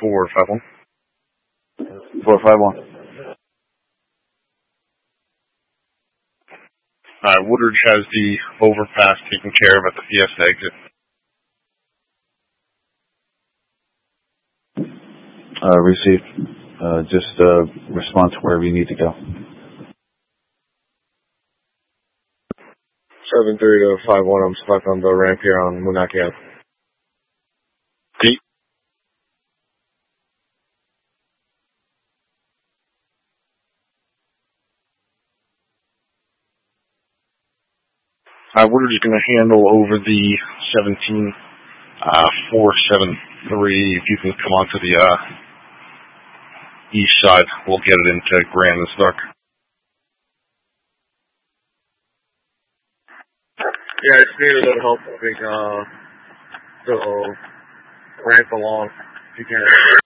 451. 451. Woodridge has the overpass taken care of at the Fiesta exit. Received. Just respond to wherever you need to go. 73051, I'm stuck on the ramp here on Moonaki Ave. Pete? Woodridge is going to handle over the 17473. If you can come onto the east side, we'll get it into Grand and Stark. Yeah, I just need a little help moving the ramp along, if you can.